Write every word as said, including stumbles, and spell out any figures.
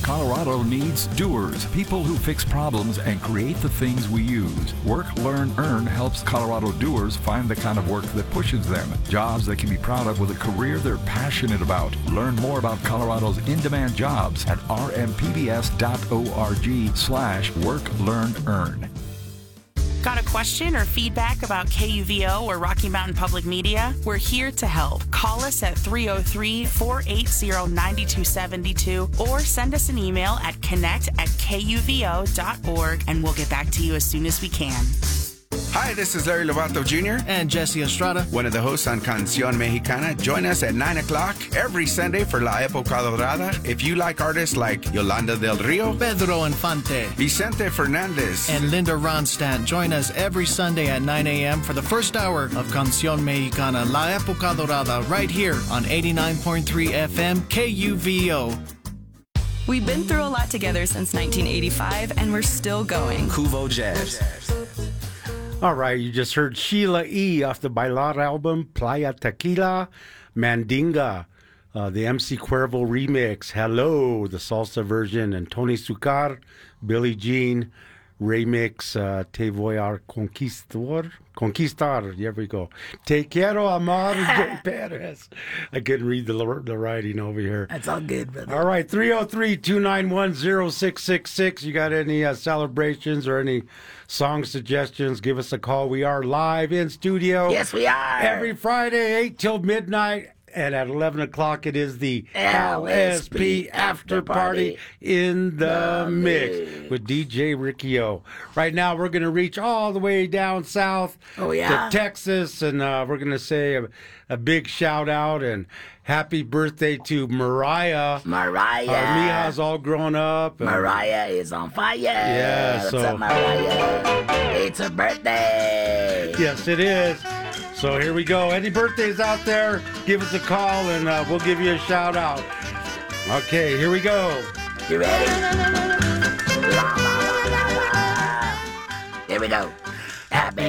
Colorado needs doers, people who fix problems and create the things we use. Work, Learn, Earn helps Colorado doers find the kind of work that pushes them, jobs they can be proud of with a career they're passionate about. Learn more about Colorado's in-demand jobs at r m p b s dot org slash work, learn, earn. Got a question or feedback about K U V O or Rocky Mountain Public Media? We're here to help. Call us at three oh three, four eight zero, nine two seven two or send us an email at connect at k u v o dot org and we'll get back to you as soon as we can. Hi, this is Larry Lovato Junior And Jesse Estrada, one of the hosts on Canción Mexicana. Join us at nine o'clock every Sunday for La Época Dorada. If you like artists like Yolanda del Rio, Pedro Infante, Vicente Fernandez, and Linda Ronstadt, join us every Sunday at nine a.m. for the first hour of Canción Mexicana, La Época Dorada, right here on eighty-nine point three F M K U V O. We've been through a lot together since nineteen eighty-five, and we're still going. Cuvo Jazz. All right, you just heard Sheila E. off the Bailar album, Playa Tequila, Mandinga, uh, the M C Cuervo remix, Hello, the salsa version, and Tony Sucar, Billie Jean remix, uh, Te Voy a Conquistar, Conquistar, there we go. Te Quiero Amar, Jay Perez. I couldn't read the, the writing over here. That's all good, brother. All right, three oh three, two nine one, oh six six six. You got any uh, celebrations or any song suggestions? Give us a call. We are live in studio. Yes, we are. Every Friday, eight till midnight. And at eleven o'clock, it is the L S P After Party in the Mix with D J Ricky O. Right now, we're going to reach all the way down south oh, yeah? to Texas, and uh, we're going to say a, a big shout out and happy birthday to Mariah. Mariah. Our Mija's all grown up. Mariah is on fire. Yeah, What's so. up, Mariah? It's her birthday. Yes, it is. So here we go. Any birthdays out there, give us a call and uh, we'll give you a shout out. Okay, here we go. You ready? Here we go.